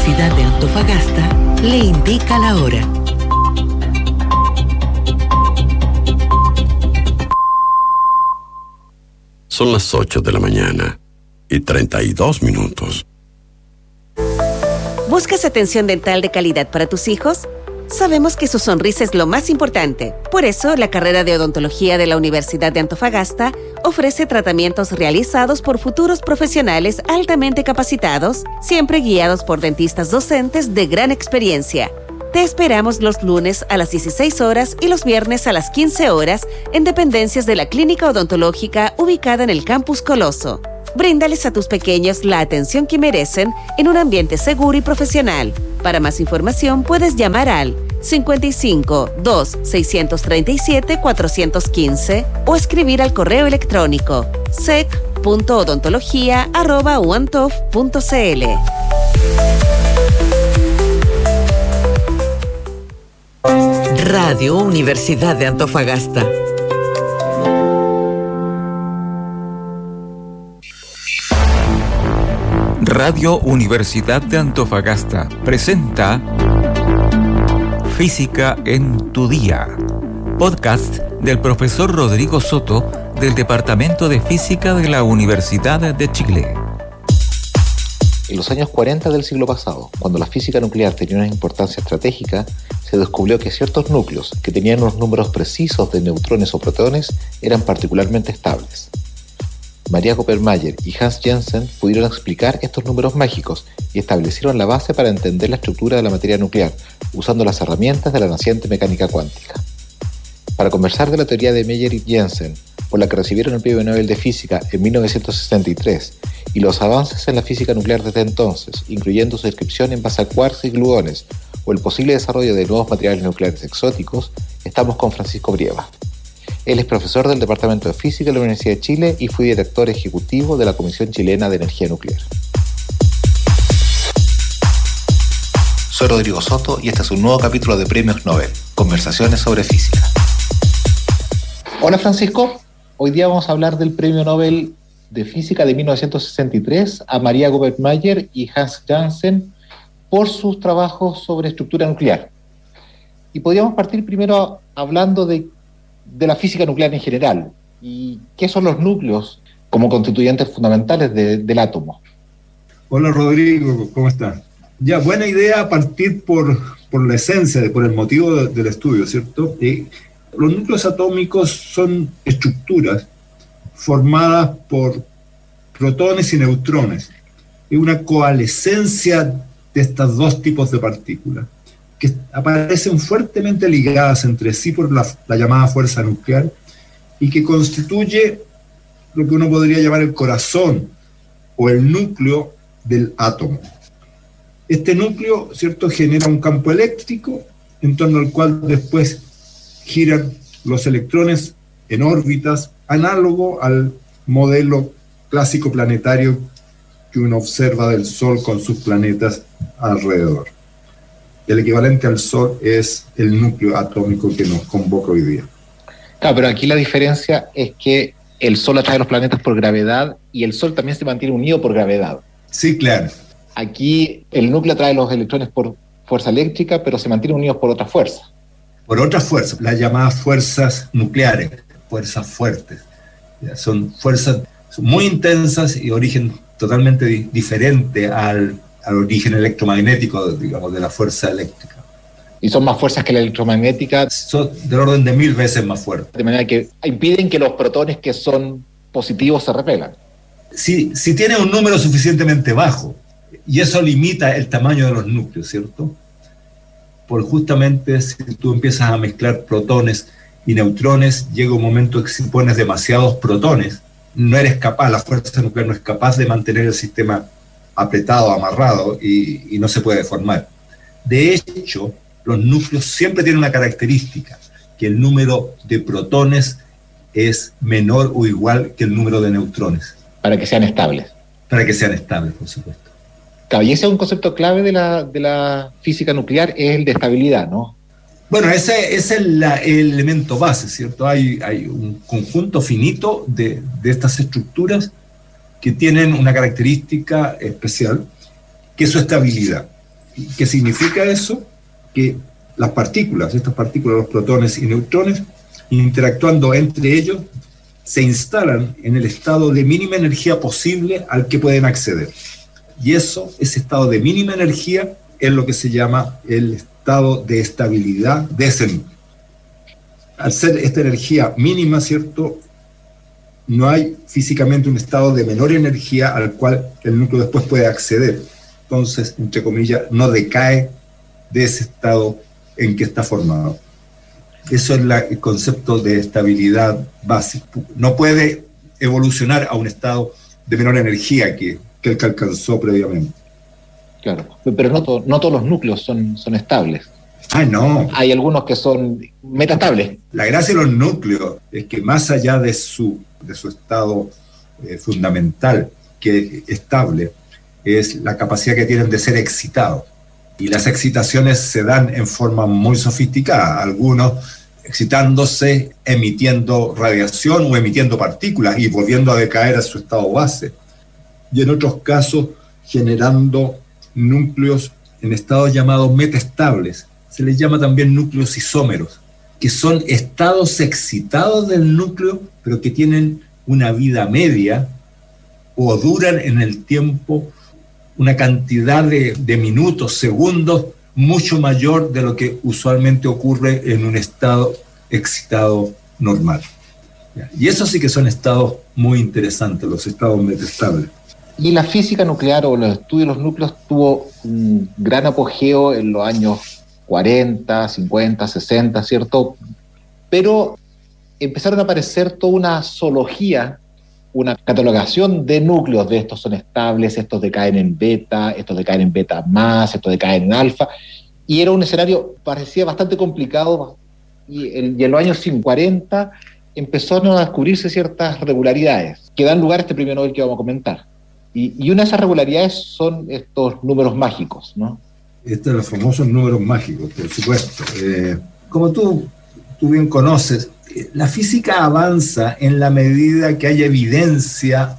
Universidad de Antofagasta le indica la hora. Son las 8 de la mañana y 32 minutos. ¿Buscas atención dental de calidad para tus hijos? Sabemos que su sonrisa es lo más importante. Por eso, la carrera de odontología de la Universidad de Antofagasta ofrece tratamientos realizados por futuros profesionales altamente capacitados, siempre guiados por dentistas docentes de gran experiencia. Te esperamos los lunes a las 16 horas y los viernes a las 15 horas en dependencias de la Clínica Odontológica ubicada en el Campus Coloso. Bríndales a tus pequeños la atención que merecen en un ambiente seguro y profesional. Para más información puedes llamar al 55 2 637 415 o escribir al correo electrónico sec.odontología@uantof.cl. Radio Universidad de Antofagasta. Radio Universidad de Antofagasta presenta Física en tu Día, podcast del profesor Rodrigo Soto del Departamento de Física de la Universidad de Chile. En los años 40 del siglo pasado, cuando la física nuclear tenía una importancia estratégica, se descubrió que ciertos núcleos que tenían unos números precisos de neutrones o protones eran particularmente estables. Maria Coppermayer y Hans Jensen pudieron explicar estos números mágicos y establecieron la base para entender la estructura de la materia nuclear, usando las herramientas de la naciente mecánica cuántica. Para conversar de la teoría de Meyer y Jensen, por la que recibieron el Premio Nobel de Física en 1963, y los avances en la física nuclear desde entonces, incluyendo su descripción en base a quarks y gluones, o el posible desarrollo de nuevos materiales nucleares exóticos, estamos con Francisco Brieva. Él es profesor del Departamento de Física de la Universidad de Chile y fue director ejecutivo de la Comisión Chilena de Energía Nuclear. Soy Rodrigo Soto y este es un nuevo capítulo de Premios Nobel, Conversaciones sobre Física. Hola Francisco, hoy día vamos a hablar del Premio Nobel de Física de 1963 a Maria Coppermayer y Hans Janssen por sus trabajos sobre estructura nuclear. Y podríamos partir primero hablando de la física nuclear en general y qué son los núcleos como constituyentes fundamentales del átomo. Hola Rodrigo, ¿cómo estás? Ya, buena idea partir por la esencia, por el motivo del estudio, ¿cierto? Los núcleos atómicos son estructuras formadas por protones y neutrones. Es una coalescencia de estos dos tipos de partículas que aparecen fuertemente ligadas entre sí por la llamada fuerza nuclear y que constituye lo que uno podría llamar el corazón o el núcleo del átomo. Este núcleo, ¿cierto?, genera un campo eléctrico en torno al cual después giran los electrones en órbitas, análogo al modelo clásico planetario que uno observa del Sol con sus planetas alrededor. El equivalente al Sol es el núcleo atómico que nos convoca hoy día. Claro, pero aquí la diferencia es que el Sol atrae los planetas por gravedad y el Sol también se mantiene unido por gravedad. Sí, claro. Aquí el núcleo atrae los electrones por fuerza eléctrica, pero se mantienen unidos por otra fuerza. Por otra fuerza, las llamadas fuerzas nucleares, fuerzas fuertes. Son fuerzas muy intensas y origen totalmente diferente al origen electromagnético, digamos, de la fuerza eléctrica. ¿Y son más fuerzas que la electromagnética? Son del orden de 1000 veces más fuertes. De manera que impiden que los protones que son positivos se repelan. Si tiene un número suficientemente bajo, y eso limita el tamaño de los núcleos, ¿cierto? Por justamente si tú empiezas a mezclar protones y neutrones, llega un momento que si pones demasiados protones, no eres capaz, la fuerza nuclear no es capaz de mantener el sistema apretado, amarrado, y no se puede formar. De hecho, los núcleos siempre tienen una característica, que el número de protones es menor o igual que el número de neutrones. Para que sean estables. Para que sean estables, por supuesto. Claro, y ese es un concepto clave de la física nuclear, es el de estabilidad, ¿no? Bueno, ese es el elemento base, ¿cierto? Hay un conjunto finito de estas estructuras que tienen una característica especial, que es su estabilidad. ¿Qué significa eso? Que las partículas, estas partículas, los protones y neutrones, interactuando entre ellos, se instalan en el estado de mínima energía posible al que pueden acceder. Y ese estado de mínima energía, es lo que se llama el estado de estabilidad de ese núcleo. Al ser esta energía mínima, ¿cierto?, no hay físicamente un estado de menor energía al cual el núcleo después puede acceder. Entonces, entre comillas, no decae de ese estado en que está formado. Eso es el concepto de estabilidad básico. No puede evolucionar a un estado de menor energía que el que alcanzó previamente. Claro, pero no todos los núcleos son estables. Ah, no. Hay algunos que son metaestables. La gracia de los núcleos es que más allá de su estado fundamental, que estable, es la capacidad que tienen de ser excitados. Y las excitaciones se dan en forma muy sofisticada. Algunos excitándose, emitiendo radiación o emitiendo partículas y volviendo a decaer a su estado base. Y en otros casos, generando núcleos en estados llamados metaestables. Se les llama también núcleos isómeros, que son estados excitados del núcleo, pero que tienen una vida media o duran en el tiempo una cantidad de minutos, segundos, mucho mayor de lo que usualmente ocurre en un estado excitado normal. Y eso sí que son estados muy interesantes, los estados metaestables. Y la física nuclear o los estudios de los núcleos tuvo un gran apogeo en los años 40, 50, 60, ¿cierto? Pero empezaron a aparecer toda una zoología, una catalogación de núcleos, de estos son estables, estos decaen en beta, estos decaen en beta más, estos decaen en alfa, y era un escenario, parecía bastante complicado, y en los años 40 empezaron a descubrirse ciertas regularidades que dan lugar a este premio Nobel que vamos a comentar. Y una de esas regularidades son estos números mágicos, ¿no? Estos son los famosos números mágicos, por supuesto. Como tú bien conoces, la física avanza en la medida que hay evidencia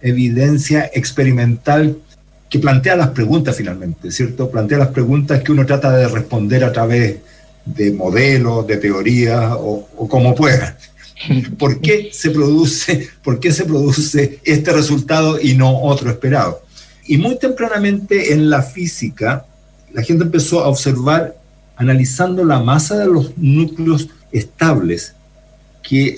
experimental que plantea las preguntas finalmente, ¿cierto? Plantea las preguntas que uno trata de responder a través de modelos, de teorías o como pueda. ¿Por qué se produce este resultado y no otro esperado? Y muy tempranamente en la física, la gente empezó a observar, analizando la masa de los núcleos estables, que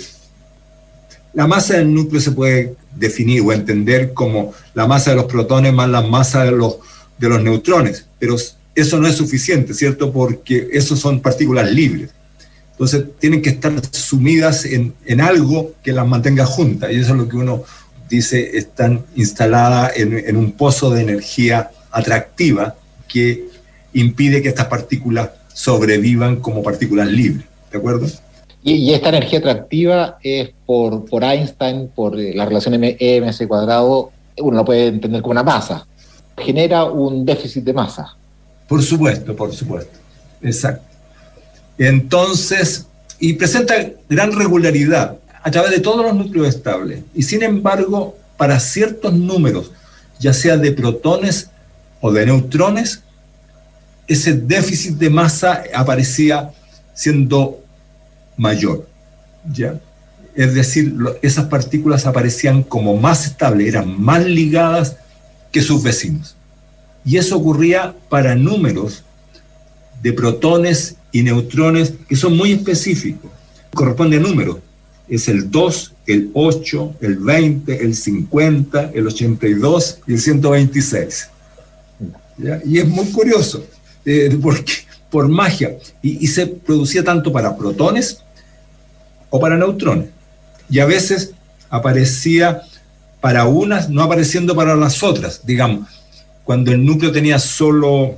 la masa del núcleo se puede definir o entender como la masa de los protones más la masa de los neutrones, pero eso no es suficiente, ¿cierto? Porque esos son partículas libres. Entonces tienen que estar sumidas en algo que las mantenga juntas, y eso es lo que uno dice, están instaladas en un pozo de energía atractiva que impide que estas partículas sobrevivan como partículas libres, ¿de acuerdo? Y esta energía atractiva es por Einstein, por la relación E/mc², uno lo puede entender como una masa. Genera un déficit de masa. Por supuesto, exacto. Entonces, y presenta gran regularidad a través de todos los núcleos estables. Y sin embargo, para ciertos números, ya sea de protones o de neutrones, ese déficit de masa aparecía siendo mayor, ¿ya? Es decir, esas partículas aparecían como más estables, eran más ligadas que sus vecinos. Y eso ocurría para números de protones y neutrones que son muy específicos. Corresponde a números. Es el 2, el 8, el 20, el 50, el 82 y el 126. ¿Ya? Y es muy curioso, porque por magia. Y se producía tanto para protones o para neutrones. Y a veces aparecía para unas, no apareciendo para las otras. Digamos, cuando el núcleo tenía solo,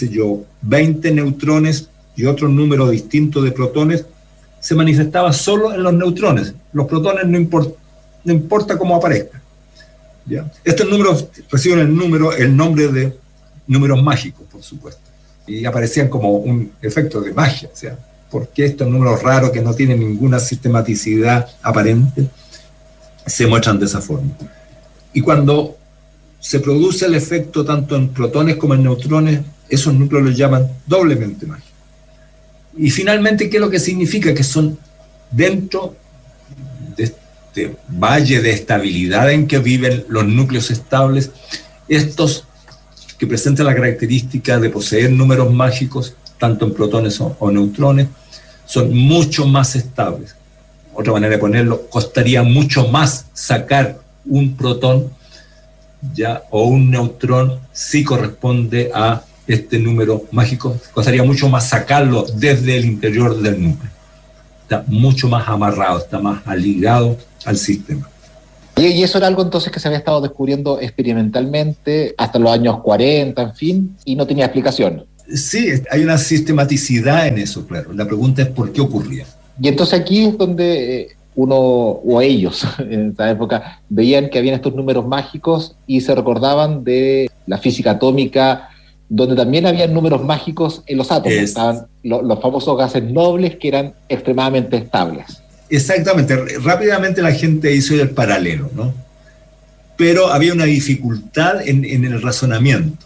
20 neutrones y otro número distinto de protones, se manifestaba solo en los neutrones. Los protones no importa cómo aparezcan. ¿Ya? Estos números reciben el nombre de números mágicos, por supuesto. Y aparecían como un efecto de magia. O sea, ¿por qué estos números raros que no tienen ninguna sistematicidad aparente se muestran de esa forma? Y cuando se produce el efecto tanto en protones como en neutrones, esos núcleos los llaman doblemente mágicos. Y finalmente, ¿qué es lo que significa? Que son dentro de este valle de estabilidad en que viven los núcleos estables, estos que presentan la característica de poseer números mágicos, tanto en protones o neutrones, son mucho más estables. Otra manera de ponerlo, costaría mucho más sacar un protón ya, o un neutrón si corresponde a este número mágico, costaría mucho más sacarlo desde el interior del núcleo. Está mucho más amarrado, está más ligado al sistema. Y eso era algo entonces que se había estado descubriendo experimentalmente hasta los años 40, en fin, y no tenía explicación. Sí, hay una sistematicidad en eso, claro. La pregunta es por qué ocurría. Y entonces aquí es donde uno, o ellos, en esa época, veían que habían estos números mágicos y se recordaban de la física atómica, donde también había números mágicos en los átomos. Estaban los famosos gases nobles que eran extremadamente estables. Exactamente. Rápidamente la gente hizo el paralelo, ¿no? Pero había una dificultad en el razonamiento.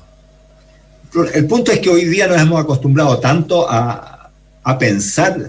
El punto es que hoy día nos hemos acostumbrado tanto a pensar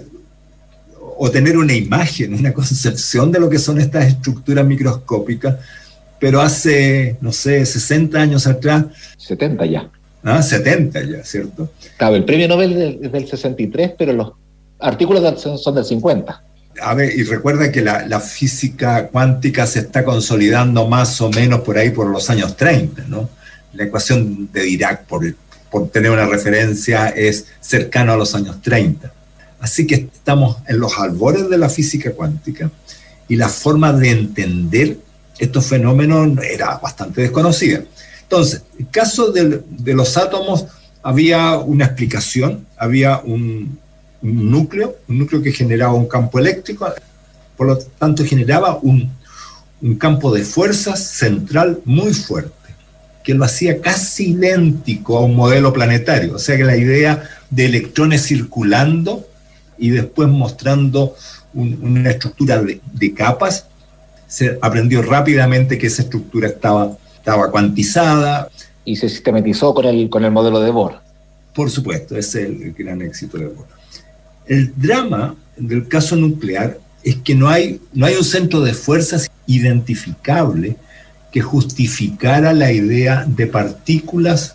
o tener una imagen, una concepción de lo que son estas estructuras microscópicas, pero hace, no sé, 60 años atrás... 70 ya. 70 ya, ¿cierto? Claro, el premio Nobel es del 63, pero los artículos son del 50. A ver, y recuerda que la física cuántica se está consolidando más o menos por ahí por los años 30, ¿no? La ecuación de Dirac, por tener una referencia, es cercano a los años 30. Así que estamos en los albores de la física cuántica y la forma de entender estos fenómenos era bastante desconocida. Entonces, en el caso de los átomos había una explicación, había un núcleo que generaba un campo eléctrico, por lo tanto generaba un campo de fuerzas central muy fuerte, que lo hacía casi idéntico a un modelo planetario. O sea que la idea de electrones circulando y después mostrando una estructura de capas, se aprendió rápidamente que esa estructura estaba cuantizada. Y se sistematizó con el modelo de Bohr. Por supuesto, ese es el gran éxito de Bohr. El drama del caso nuclear es que no hay un centro de fuerzas identificable que justificara la idea de partículas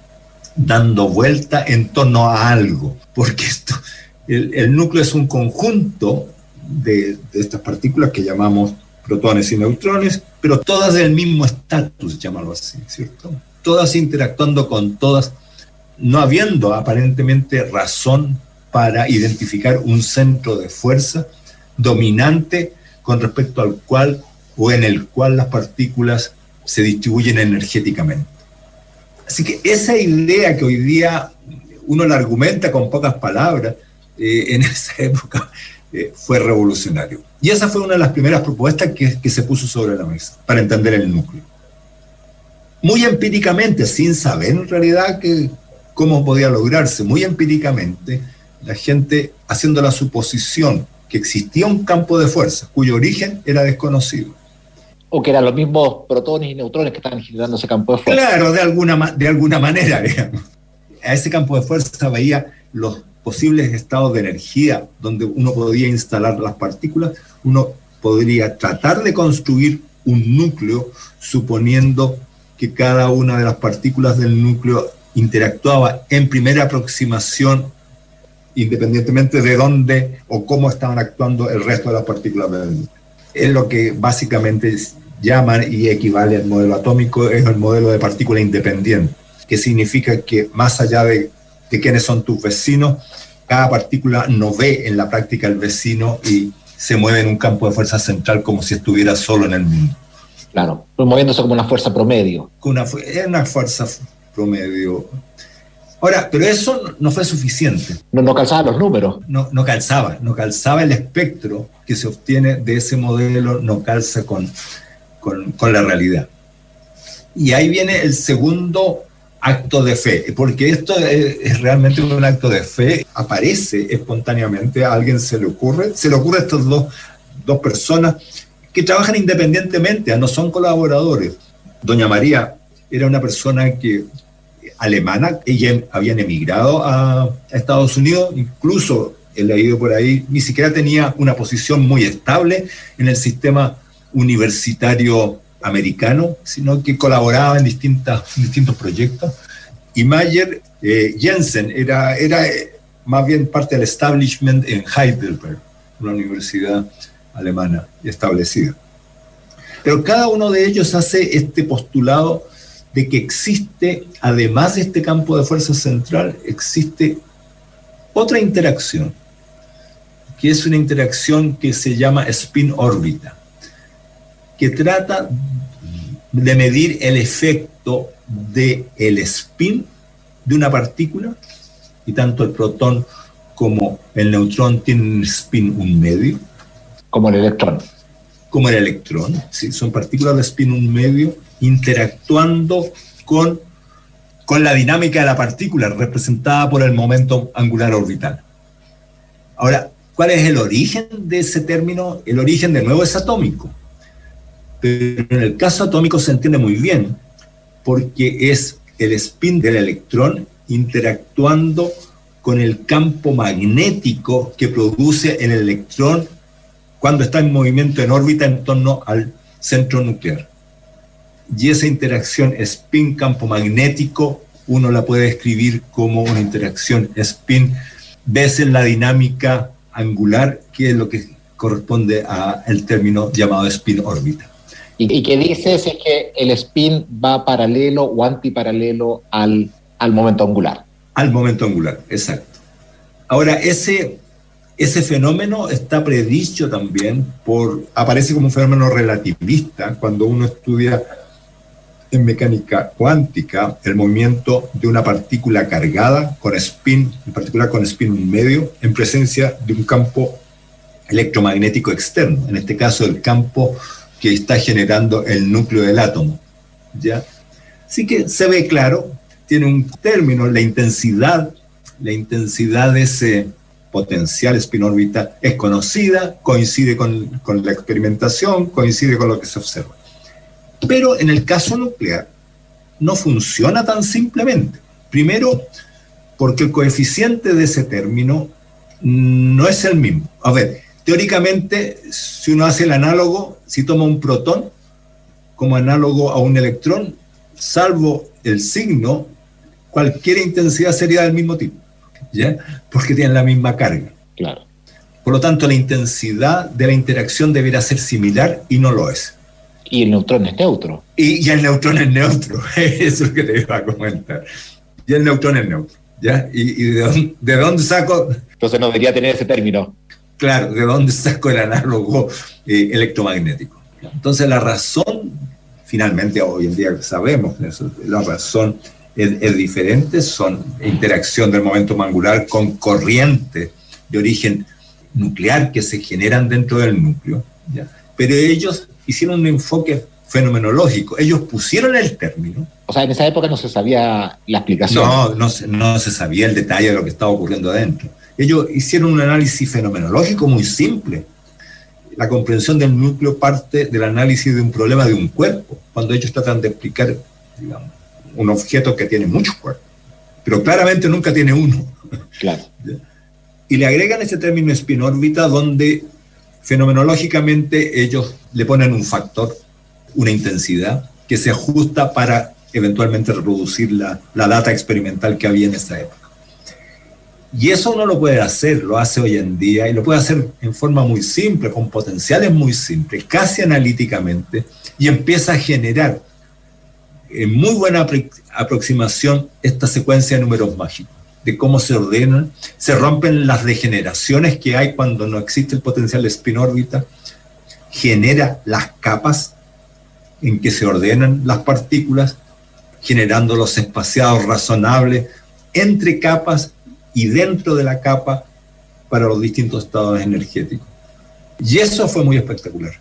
dando vuelta en torno a algo, porque el núcleo es un conjunto de estas partículas que llamamos protones y neutrones, pero todas del mismo estatus, llamarlo así, ¿cierto? Todas interactuando con todas, no habiendo aparentemente razón para identificar un centro de fuerza dominante con respecto al cual o en el cual las partículas se distribuyen energéticamente. Así que esa idea que hoy día uno la argumenta con pocas palabras, en esa época fue revolucionario. Y esa fue una de las primeras propuestas que se puso sobre la mesa para entender el núcleo. Muy empíricamente, sin saber en realidad cómo podía lograrse, muy empíricamente, la gente haciendo la suposición que existía un campo de fuerza cuyo origen era desconocido. O que eran los mismos protones y neutrones que estaban generando ese campo de fuerza. Claro, de alguna manera, digamos. A ese campo de fuerza veía los posibles estados de energía donde uno podía instalar las partículas. Uno podría tratar de construir un núcleo suponiendo que cada una de las partículas del núcleo interactuaba en primera aproximación independientemente de dónde o cómo estaban actuando el resto de las partículas del núcleo. Es lo que básicamente llaman y equivale al modelo atómico, es el modelo de partícula independiente, que significa que más allá de quiénes son tus vecinos, cada partícula no ve en la práctica al vecino y se mueve en un campo de fuerza central como si estuviera solo en el mundo. Claro, moviéndose como una fuerza promedio. Es una fuerza promedio. Ahora, pero eso no fue suficiente. No calzaba los números. No calzaba el espectro que se obtiene de ese modelo, no calza con la realidad. Y ahí viene el segundo acto de fe, porque esto es realmente un acto de fe, aparece espontáneamente, a alguien se le ocurre a estas dos personas que trabajan independientemente, no son colaboradores. Doña María era una persona alemana, ella habían emigrado a Estados Unidos, incluso he leído por ahí, ni siquiera tenía una posición muy estable en el sistema universitario americano, sino que colaboraba en distintos proyectos. Y Mayer Jensen era más bien parte del establishment en Heidelberg, una universidad alemana establecida. Pero cada uno de ellos hace este postulado de que existe, además de este campo de fuerza central, existe otra interacción, que es una interacción que se llama spin-órbita, que trata de medir el efecto del spin de una partícula, y tanto el protón como el neutrón tienen un spin 1 medio. Como el electrón. Como el electrón, ¿sí? Son partículas de spin 1 medio interactuando con la dinámica de la partícula representada por el momento angular orbital. Ahora, ¿cuál es el origen de ese término? El origen, de nuevo, es atómico. Pero en el caso atómico se entiende muy bien, porque es el spin del electrón interactuando con el campo magnético que produce el electrón cuando está en movimiento en órbita en torno al centro nuclear. Y esa interacción spin-campo magnético uno la puede describir como una interacción spin veces la dinámica angular, que es lo que corresponde al término llamado spin-órbita. ¿Y qué dices es que el spin va paralelo o antiparalelo al momento angular? Al momento angular, exacto. Ahora, ese fenómeno está predicho también aparece como un fenómeno relativista cuando uno estudia en mecánica cuántica el movimiento de una partícula cargada con spin, en particular con spin 1 medio, en presencia de un campo electromagnético externo, en este caso el campo que está generando el núcleo del átomo, ¿ya? Así que se ve claro, tiene un término, la intensidad de ese potencial spin-órbita es conocida, coincide con la experimentación, coincide con lo que se observa. Pero en el caso nuclear no funciona tan simplemente. Primero, porque el coeficiente de ese término no es el mismo. A ver, teóricamente, si uno hace el análogo, si toma un protón como análogo a un electrón, salvo el signo, cualquier intensidad sería del mismo tipo, ¿ya? Porque tienen la misma carga. Claro. Por lo tanto, la intensidad de la interacción debería ser similar y no lo es. Y el neutrón es neutro. Y el neutrón es neutro, eso es lo que te iba a comentar. Y el neutrón es neutro, ¿ya? ¿Y de dónde saco? Entonces no debería tener ese término. Claro, ¿de dónde saco el análogo electromagnético? Entonces la razón, finalmente hoy en día sabemos, la razón es diferente, son interacción del momento angular con corrientes de origen nuclear que se generan dentro del núcleo, ¿ya? Pero ellos hicieron un enfoque fenomenológico, ellos pusieron el término. O sea, en esa época no se sabía la explicación. No se sabía el detalle de lo que estaba ocurriendo adentro. Ellos hicieron un análisis fenomenológico muy simple. La comprensión del núcleo parte del análisis de un problema de un cuerpo, cuando ellos tratan de explicar, digamos, un objeto que tiene muchos cuerpos, pero claramente nunca tiene uno. Claro. Y le agregan ese término spin-órbita donde fenomenológicamente ellos le ponen un factor, una intensidad, que se ajusta para eventualmente reproducir la data experimental que había en esa época. Y eso uno lo puede hacer, lo hace hoy en día, y lo puede hacer en forma muy simple, con potenciales muy simples, casi analíticamente, y empieza a generar en muy buena aproximación esta secuencia de números mágicos, de cómo se ordenan, se rompen las degeneraciones que hay cuando no existe el potencial de spin-órbita, genera las capas en que se ordenan las partículas, generando los espaciados razonables entre capas y dentro de la capa para los distintos estados energéticos. Y eso fue muy espectacular,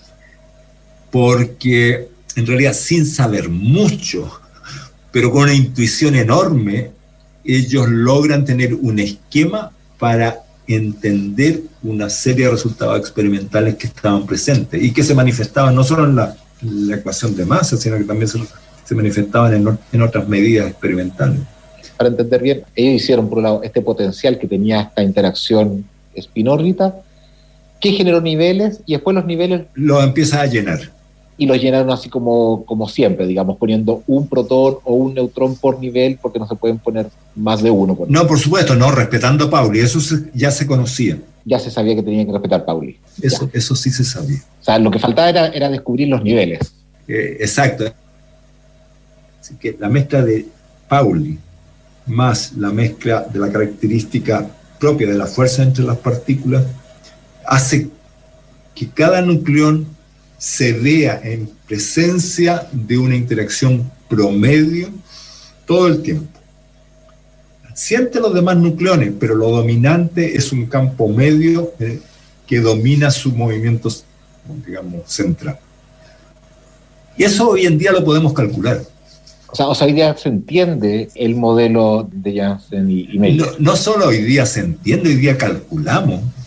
porque en realidad sin saber mucho, pero con una intuición enorme, ellos logran tener un esquema para entender una serie de resultados experimentales que estaban presentes y que se manifestaban no solo en la ecuación de masa, sino que también se se manifestaban en otras medidas experimentales. Para entender bien, ellos hicieron por un lado este potencial que tenía esta interacción spin-órbita, que generó niveles, y después los niveles los empieza a llenar. Y los llenaron así como siempre, digamos, poniendo un protón o un neutrón por nivel, porque no se pueden poner más de uno. No, por supuesto, no, respetando a Pauli, eso ya se conocía. Ya se sabía que tenían que respetar Pauli. Eso sí se sabía. O sea, lo que faltaba era descubrir los niveles. Exacto. Así que la mezcla de Pauli más la mezcla de la característica propia de la fuerza entre las partículas hace que cada nucleón se vea en presencia de una interacción promedio todo el tiempo. Siente los demás nucleones, pero lo dominante es un campo medio que domina su movimiento, digamos, central. Y eso hoy en día lo podemos calcular. O sea, hoy día se entiende el modelo de Janssen y Meyer. No solo hoy día se entiende, hoy día calculamos.